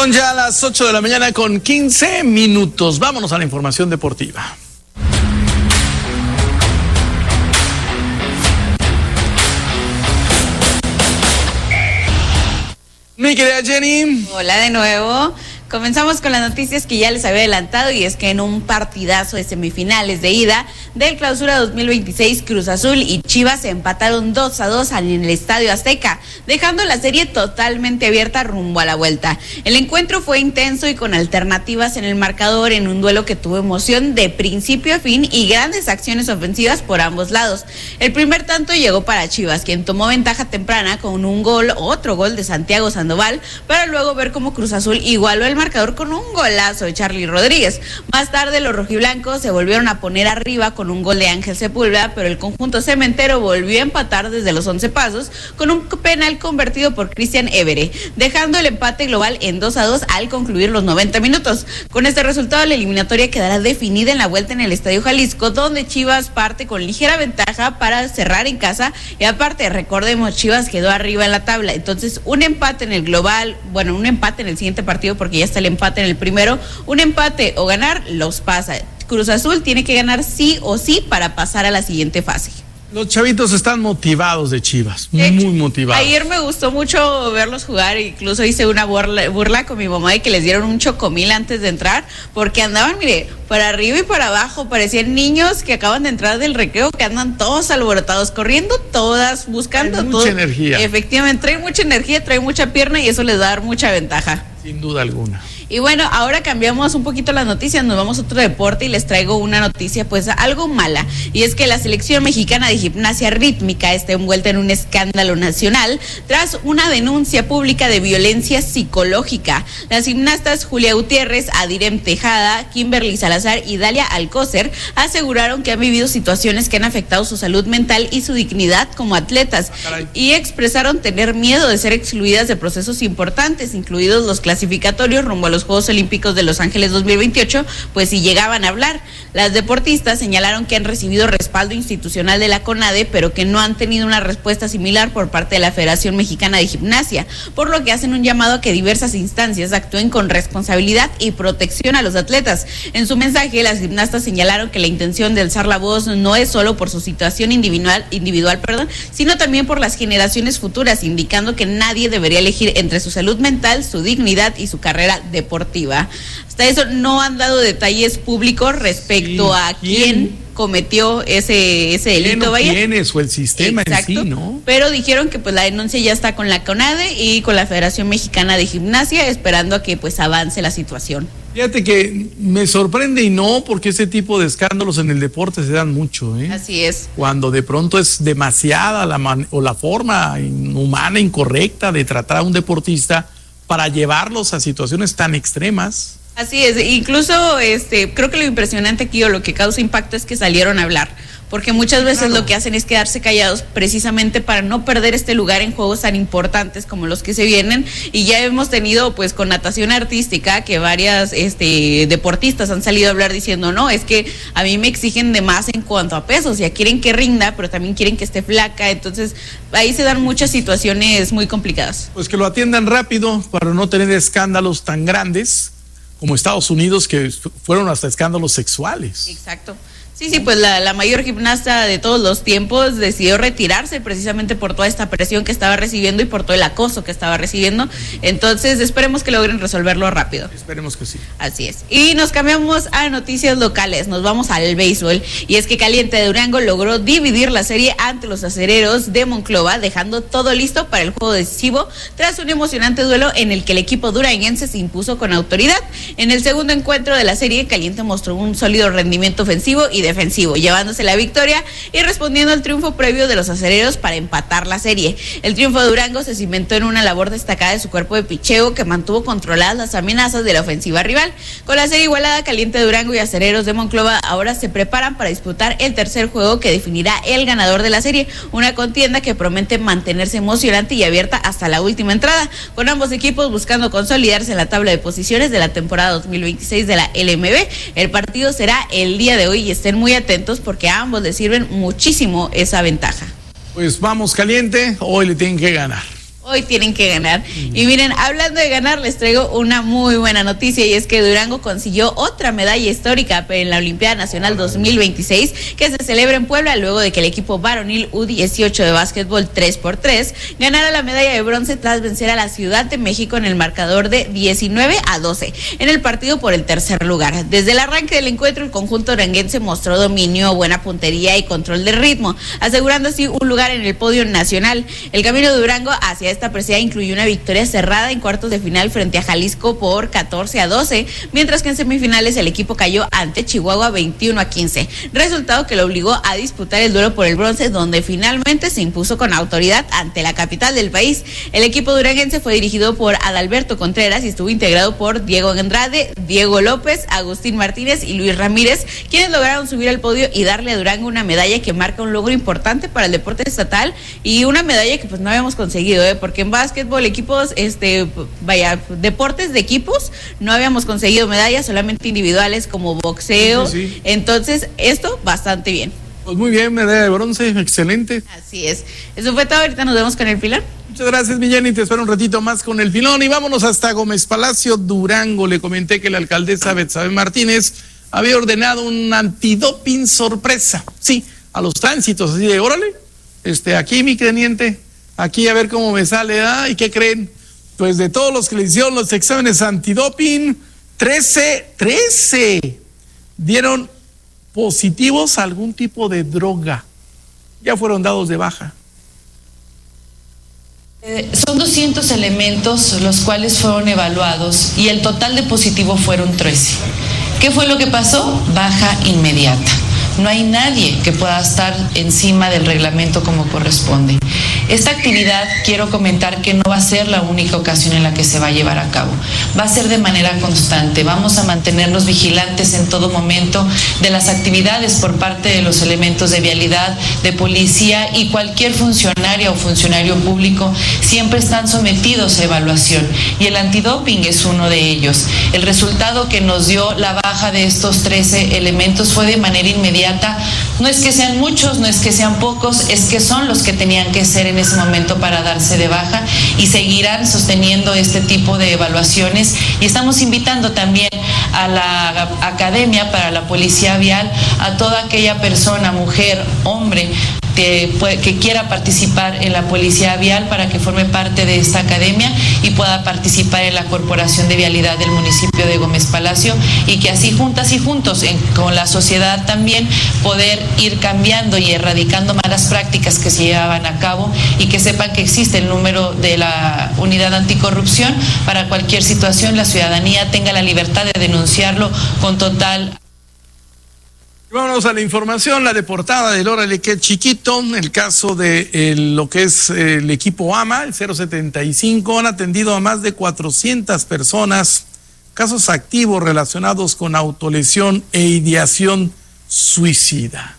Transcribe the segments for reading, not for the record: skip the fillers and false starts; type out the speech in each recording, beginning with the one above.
Son ya las 8 de la mañana con 15 minutos. Vámonos a la información deportiva. Mi querida Jenny. Hola de nuevo. Comenzamos con las noticias que ya les había adelantado, y es que en un partidazo de semifinales de ida del Clausura 2026, Cruz Azul y Chivas se empataron 2-2 en el Estadio Azteca, dejando la serie totalmente abierta rumbo a la vuelta. El encuentro fue intenso y con alternativas en el marcador, en un duelo que tuvo emoción de principio a fin y grandes acciones ofensivas por ambos lados. El primer tanto llegó para Chivas, quien tomó ventaja temprana con otro gol de Santiago Sandoval, para luego ver cómo Cruz Azul igualó el marcador con un golazo de Charly Rodríguez. Más tarde los rojiblancos se volvieron a poner arriba con un gol de Ángel Sepúlveda, pero el conjunto cementero volvió a empatar desde los 11 pasos con un penal convertido por Cristian Évere, dejando el empate global en 2-2 al concluir los 90 minutos. Con este resultado, la eliminatoria quedará definida en la vuelta en el Estadio Jalisco, donde Chivas parte con ligera ventaja para cerrar en casa, y aparte, recordemos, Chivas quedó arriba en la tabla, entonces un empate en el global, un empate en el siguiente partido, porque ya está el empate en el primero, un empate o ganar los pasa. Cruz Azul tiene que ganar sí o sí para pasar a la siguiente fase. Los chavitos están motivados de Chivas, muy motivados. Ayer me gustó mucho verlos jugar, incluso hice una burla con mi mamá de que les dieron un chocomil antes de entrar, porque andaban, para arriba y para abajo, parecían niños que acaban de entrar del recreo, que andan todos alborotados, corriendo todas, buscando todo. Mucha energía. Efectivamente, trae mucha energía, trae mucha pierna, y eso les va a dar mucha ventaja. Sin duda alguna. Y bueno, ahora cambiamos un poquito las noticias, nos vamos a otro deporte y les traigo una noticia pues algo mala, y es que la selección mexicana de gimnasia rítmica está envuelta en un escándalo nacional tras una denuncia pública de violencia psicológica. Las gimnastas Julia Gutiérrez, Adirem Tejada, Kimberly Salazar y Dalia Alcócer aseguraron que han vivido situaciones que han afectado su salud mental y su dignidad como atletas, y expresaron tener miedo de ser excluidas de procesos importantes, incluidos los clasificatorios rumbo a los Juegos Olímpicos de Los Ángeles 2028, pues si llegaban a hablar. Las deportistas señalaron que han recibido respaldo institucional de la CONADE, pero que no han tenido una respuesta similar por parte de la Federación Mexicana de Gimnasia, por lo que hacen un llamado a que diversas instancias actúen con responsabilidad y protección a los atletas. En su mensaje, las gimnastas señalaron que la intención de alzar la voz no es solo por su situación individual, sino también por las generaciones futuras, indicando que nadie debería elegir entre su salud mental, su dignidad y su carrera deportiva. Hasta eso no han dado detalles públicos respecto a quién cometió ese delito. ¿Quiénes o el sistema? Exacto, en sí, ¿no? Pero dijeron que pues la denuncia ya está con la CONADE y con la Federación Mexicana de Gimnasia, esperando a que pues avance la situación. Fíjate que me sorprende, y no, porque ese tipo de escándalos en el deporte se dan mucho, ¿eh? Así es. Cuando de pronto es demasiada la forma inhumana, incorrecta de tratar a un deportista para llevarlos a situaciones tan extremas. Así es, incluso creo que lo impresionante aquí, o lo que causa impacto, es que salieron a hablar, porque muchas veces lo que hacen es quedarse callados precisamente para no perder este lugar en juegos tan importantes como los que se vienen. Y ya hemos tenido pues con natación artística que varias deportistas han salido a hablar diciendo, no, es que a mí me exigen de más en cuanto a pesos, ya quieren que rinda, pero también quieren que esté flaca. Entonces ahí se dan muchas situaciones muy complicadas. Pues que lo atiendan rápido para no tener escándalos tan grandes como Estados Unidos, que fueron hasta escándalos sexuales. Exacto. Sí, pues la mayor gimnasta de todos los tiempos decidió retirarse precisamente por toda esta presión que estaba recibiendo y por todo el acoso que estaba recibiendo. Entonces esperemos que logren resolverlo rápido. Esperemos que sí. Así es. Y nos cambiamos a noticias locales, nos vamos al béisbol, y es que Caliente de Durango logró dividir la serie ante los Acereros de Monclova, dejando todo listo para el juego decisivo tras un emocionante duelo en el que el equipo duranguense se impuso con autoridad. En el segundo encuentro de la serie, Caliente mostró un sólido rendimiento ofensivo y defensivo, llevándose la victoria y respondiendo al triunfo previo de los Acereros para empatar la serie. El triunfo de Durango se cimentó en una labor destacada de su cuerpo de picheo, que mantuvo controladas las amenazas de la ofensiva rival. Con la serie igualada, Caliente de Durango y Acereros de Monclova ahora se preparan para disputar el tercer juego que definirá el ganador de la serie, una contienda que promete mantenerse emocionante y abierta hasta la última entrada, con ambos equipos buscando consolidarse en la tabla de posiciones de la temporada 2026 de la LMB. El partido será el día de hoy y estén muy atentos porque a ambos les sirven muchísimo esa ventaja. Pues vamos, Caliente, hoy le tienen que ganar. Hoy tienen que ganar. Y miren, hablando de ganar, les traigo una muy buena noticia, y es que Durango consiguió otra medalla histórica en la Olimpiada Nacional 2026, que se celebra en Puebla, luego de que el equipo varonil U18 de básquetbol 3x3 ganara la medalla de bronce tras vencer a la Ciudad de México en el marcador de 19-12 en el partido por el tercer lugar. Desde el arranque del encuentro, el conjunto duranguense mostró dominio, buena puntería y control del ritmo, asegurando así un lugar en el podio nacional. El camino de Durango hacia esta presea incluyó una victoria cerrada en cuartos de final frente a Jalisco por 14-12, mientras que en semifinales el equipo cayó ante Chihuahua 21-15, resultado que lo obligó a disputar el duelo por el bronce, donde finalmente se impuso con autoridad ante la capital del país. El equipo duranguense fue dirigido por Adalberto Contreras y estuvo integrado por Diego Andrade, Diego López, Agustín Martínez y Luis Ramírez, quienes lograron subir al podio y darle a Durango una medalla que marca un logro importante para el deporte estatal, y una medalla que pues no habíamos conseguido, porque en básquetbol, equipos, deportes de equipos, no habíamos conseguido medallas, solamente individuales como boxeo. Sí. Entonces, esto bastante bien. Pues muy bien, medalla de bronce, excelente. Así es. Eso fue todo, ahorita nos vemos con el filón. Muchas gracias, Millán, te espero un ratito más con el filón, y vámonos hasta Gómez Palacio, Durango. Le comenté que la alcaldesa Betsabe Martínez había ordenado un antidoping sorpresa, sí, a los tránsitos, así de, órale, aquí mi teniente, aquí a ver cómo me sale, ¿y qué creen? Pues de todos los que le hicieron los exámenes antidoping, 13 dieron positivos a algún tipo de droga. Ya fueron dados de baja. Son 200 elementos los cuales fueron evaluados y el total de positivo fueron 13. ¿Qué fue lo que pasó? Baja inmediata. No hay nadie que pueda estar encima del reglamento como corresponde. Esta actividad, quiero comentar que no va a ser la única ocasión en la que se va a llevar a cabo. Va a ser de manera constante. Vamos a mantenernos vigilantes en todo momento de las actividades por parte de los elementos de vialidad, de policía, y cualquier funcionaria o funcionario público siempre están sometidos a evaluación, y el antidoping es uno de ellos. El resultado que nos dio la baja de estos 13 elementos fue de manera inmediata. No es que sean muchos, no es que sean pocos, es que son los que tenían que ser en ese momento para darse de baja, y seguirán sosteniendo este tipo de evaluaciones. Y estamos invitando también a la Academia para la Policía Vial, a toda aquella persona, mujer, hombre, que quiera participar en la Policía Vial, para que forme parte de esta academia y pueda participar en la Corporación de Vialidad del municipio de Gómez Palacio, y que así juntas y juntos con la sociedad también poder ir cambiando y erradicando malas prácticas que se llevaban a cabo, y que sepan que existe el número de la unidad anticorrupción para cualquier situación. La ciudadanía tenga la libertad de denunciarlo con total. Vámonos a la información, la de portada del Órale Qué Chiquito. El caso de lo que es el equipo AMA, el 075, han atendido a más de 400 personas, casos activos relacionados con autolesión e ideación suicida.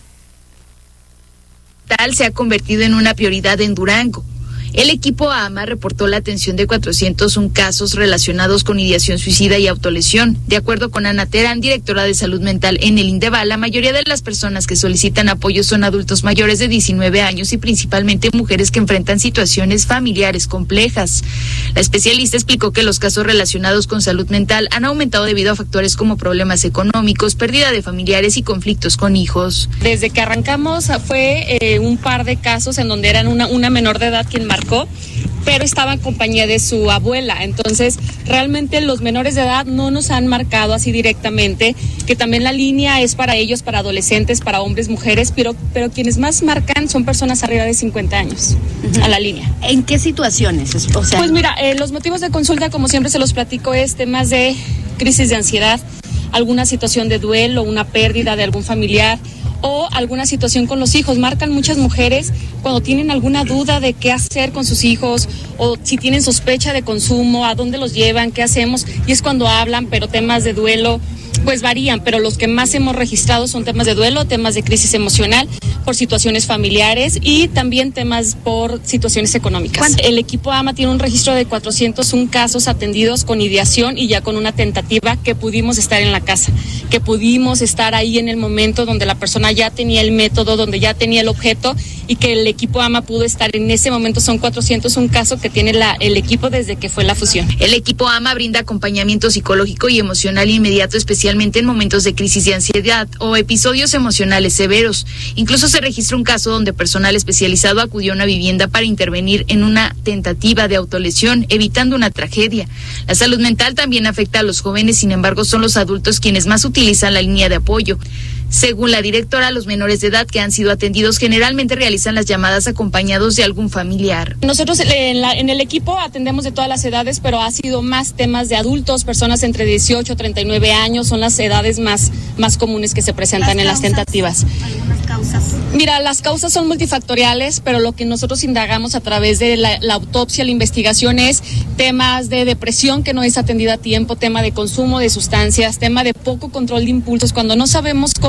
Tal se ha convertido en una prioridad en Durango. El equipo AMA reportó la atención de 401 casos relacionados con ideación suicida y autolesión. De acuerdo con Ana Terán, directora de salud mental en el INDEVAL, la mayoría de las personas que solicitan apoyo son adultos mayores de 19 años y principalmente mujeres que enfrentan situaciones familiares complejas. La especialista explicó que los casos relacionados con salud mental han aumentado debido a factores como problemas económicos, pérdida de familiares y conflictos con hijos. Desde que arrancamos fue un par de casos en donde eran una menor de edad quien marcó, pero estaba en compañía de su abuela. Entonces, realmente los menores de edad no nos han marcado así directamente, que también la línea es para ellos, para adolescentes, para hombres, mujeres, pero quienes más marcan son personas arriba de 50 años a la línea. ¿En qué situaciones? O sea, pues mira, los motivos de consulta, como siempre se los platico, es temas de crisis de ansiedad, alguna situación de duelo, una pérdida de algún familiar, o alguna situación con los hijos. Marcan muchas mujeres cuando tienen alguna duda de qué hacer con sus hijos, o si tienen sospecha de consumo, a dónde los llevan, qué hacemos, y es cuando hablan. Pero temas de duelo pues varían, pero los que más hemos registrado son temas de duelo, temas de crisis emocional, por situaciones familiares y también temas por situaciones económicas. El equipo AMA tiene un registro de 401 casos atendidos con ideación y ya con una tentativa que pudimos estar en la casa, que pudimos estar ahí en el momento donde la persona ya tenía el método, donde ya tenía el objeto y que el equipo AMA pudo estar en ese momento. Son 401 casos que tiene el equipo desde que fue la fusión. El equipo AMA brinda acompañamiento psicológico y emocional inmediato, especialmente en momentos de crisis de ansiedad o episodios emocionales severos. Incluso se registra un caso donde personal especializado acudió a una vivienda para intervenir en una tentativa de autolesión, evitando una tragedia. La salud mental también afecta a los jóvenes, sin embargo, son los adultos quienes más utilizan la línea de apoyo. Según la directora, los menores de edad que han sido atendidos generalmente realizan las llamadas acompañados de algún familiar. Nosotros en el equipo atendemos de todas las edades, pero ha sido más temas de adultos, personas entre 18 y 39 años, son las edades más comunes que se presentan en las tentativas. ¿Algunas causas? Mira, las causas son multifactoriales, pero lo que nosotros indagamos a través de la autopsia, la investigación es temas de depresión que no es atendida a tiempo, tema de consumo de sustancias, tema de poco control de impulsos, cuando no sabemos cómo